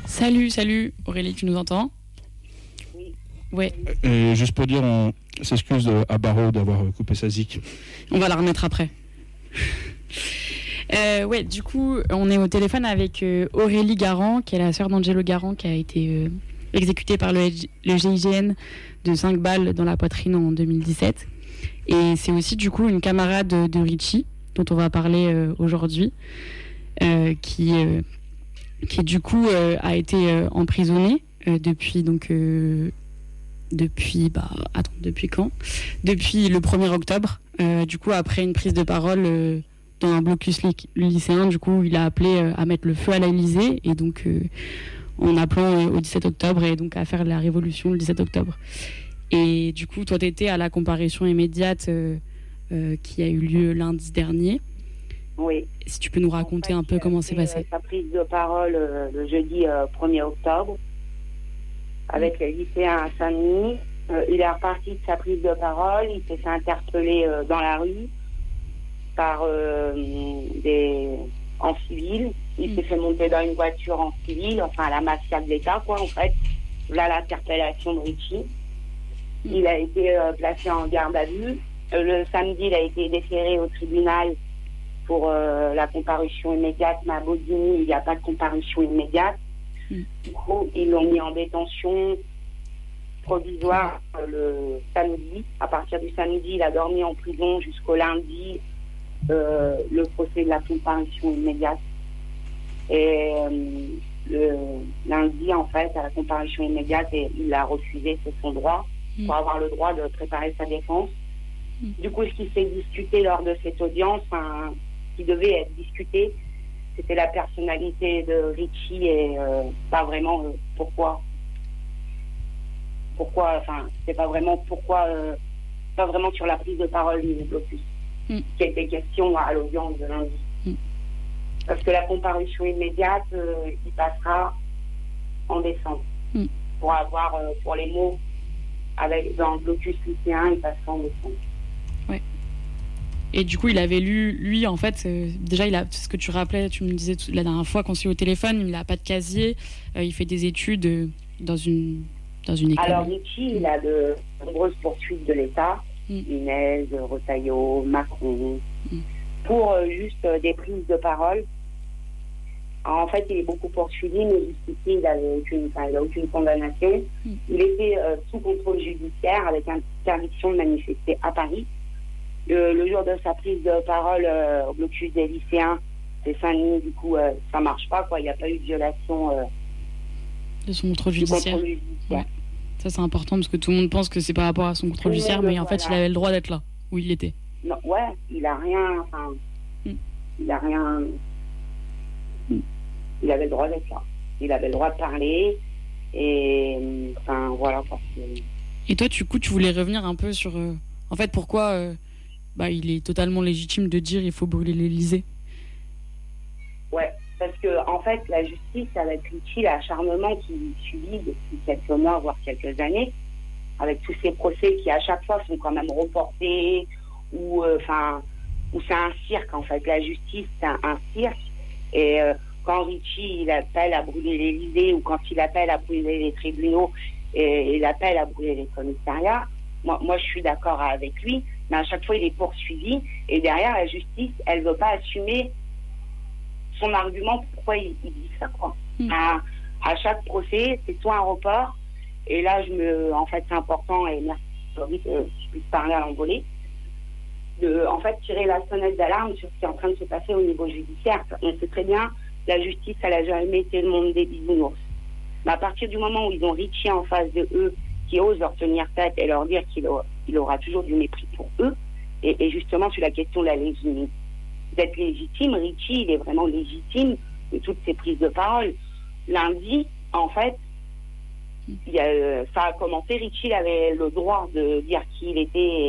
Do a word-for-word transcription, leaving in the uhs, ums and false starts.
Salut, salut. Aurélie, tu nous entends? Oui. Ouais. Et juste pour dire, on s'excuse à Barreau d'avoir coupé sa zik. On va la remettre après. Euh, ouais, du coup, on est au téléphone avec euh, Aurélie Garand, qui est la sœur d'Angelo Garand, qui a été euh, exécutée par le, le G I G N de cinq balles dans la poitrine en deux mille dix-sept. Et c'est aussi, du coup, une camarade de, de Richie, dont on va parler euh, aujourd'hui, euh, qui, euh, qui, du coup, euh, a été euh, emprisonnée euh, depuis, donc, euh, depuis, bah, attends, depuis quand? Depuis le premier octobre. Euh, du coup, après une prise de parole... Euh, dans un blocus lycéen, du coup, il a appelé euh, à mettre le feu à l'Élysée, et donc euh, en appelant euh, au dix-sept octobre, et donc à faire la révolution le dix-sept octobre. Et du coup, toi, tu étais à la comparution immédiate euh, euh, qui a eu lieu lundi dernier. Oui. Si tu peux nous raconter en fait, un peu comment c'est passé. Euh, sa prise de parole euh, le jeudi euh, premier octobre, avec mmh. les lycéens à Saint-Denis. Euh, il est reparti de sa prise de parole, il s'est fait interpeller euh, dans la rue par euh, des en civil. Il mmh. s'est fait monter dans une voiture en civil, enfin la mafia de l'État, quoi, en fait. Là, l'interpellation de Richie. Mmh. Il a été euh, placé en garde à vue. Euh, le samedi, il a été déféré au tribunal pour euh, la comparution immédiate, mais à Bobigny, il n'y a pas de comparution immédiate. Mmh. Du coup, ils l'ont mis en détention provisoire euh, le samedi. À partir du samedi, il a dormi en prison jusqu'au lundi. Euh, le procès de la comparution immédiate. Et euh, le lundi, en fait, à la comparution immédiate, et il a refusé, c'est son droit, mmh. pour avoir le droit de préparer sa défense. Mmh. Du coup, ce qui s'est discuté lors de cette audience, hein, qui devait être discuté, c'était la personnalité de Richie et euh, pas vraiment euh, pourquoi. Pourquoi, enfin, c'est pas vraiment pourquoi, euh, pas vraiment sur la prise de parole du blocus. Mm. Qui a été question à l'audience de lundi. Mm. Parce que la comparution immédiate, euh, il passera en décembre. Mm. Pour avoir, euh, pour les mots, avec, dans le blocus lycéen, il passera en décembre. Ouais. Et du coup, il avait lu, lui, en fait, euh, déjà, il a, c'est ce que tu rappelais, tu me disais la dernière fois qu'on s'est eu au téléphone, il n'a pas de casier, euh, il fait des études euh, dans, une, dans une école. Alors, Richie, il a de nombreuses poursuites de l'État. Mm. Inès, Retailleau, Macron, mm. pour euh, juste euh, des prises de parole. Alors, en fait, il est beaucoup poursuivi, mais jusqu'ici, il n'a aucune, enfin, aucune condamnation. Mm. Il était euh, sous contrôle judiciaire avec interdiction de manifester à Paris. Le, le jour de sa prise de parole euh, au blocus des lycéens, c'est Saint-Denis, du coup, euh, ça ne marche pas, quoi. Il n'y a pas eu de violation euh, de son contrôle judiciaire. Contrôle judiciaire. Ouais. Ça, c'est important parce que tout le monde pense que c'est par rapport à son contrôle judiciaire, mais en fait, voilà. Il avait le droit d'être là, où il était. Non, ouais, il a rien. Enfin, mm. il a rien. Mm. Il avait le droit d'être là. Il avait le droit de parler. Et. Enfin, voilà. Parce que... Et toi, du coup, tu voulais revenir un peu sur. Euh, en fait, pourquoi euh, bah, il est totalement légitime de dire il faut brûler l'Élysée? Ouais. Parce que, en fait, la justice, avec Richie, l'acharnement qui subit depuis quelques mois, voire quelques années, avec tous ces procès qui, à chaque fois, sont quand même reportés, ou enfin, euh, où c'est un cirque, en fait. La justice, c'est un, un cirque. Et euh, quand Richie, il appelle à brûler l'Élysée, ou quand il appelle à brûler les tribunaux, et il appelle à brûler les commissariats, moi, moi, je suis d'accord avec lui, mais à chaque fois, il est poursuivi, et derrière, la justice, elle ne veut pas assumer son argument, pourquoi il, il dit ça, quoi. Mmh. À, à chaque procès, c'est soit un report, et là, je me, en fait, c'est important, et merci, Laurie, que je puisse parler à l'envolée, de, en fait, tirer la sonnette d'alarme sur ce qui est en train de se passer au niveau judiciaire. On sait très bien, la justice, elle n'a jamais été le monde des bisounours. Mais à partir du moment où ils ont Richie en face de eux, qui ose leur tenir tête et leur dire qu'il aura, il aura toujours du mépris pour eux, et, et justement, sur la question de la légitimité, d'être légitime, Richie, il est vraiment légitime de toutes ses prises de parole. Lundi, en fait, il y a, ça a commencé, Richie il avait le droit de dire qui il était